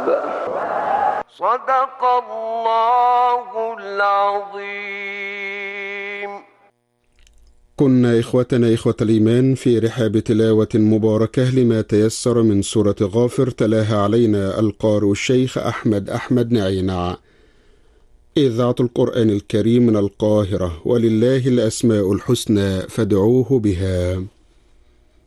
صدق الله العظيم. كنا إخوتنا إخوة الإيمان في رحاب تلاوة مباركة لما تيسر من سورة غافر، تلاها علينا القارئ الشيخ أحمد نعينع. إذاعة القرآن الكريم من القاهرة، ولله الأسماء الحسنى فادعوه بها.